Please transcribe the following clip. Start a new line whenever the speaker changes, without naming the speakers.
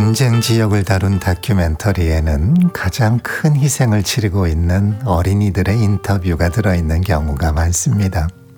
전쟁 지역을 다룬 다큐멘터리에는 가장 큰 희생을 치르고 있는 어린이들의 인터뷰가 들어있는 경우가 많습니다.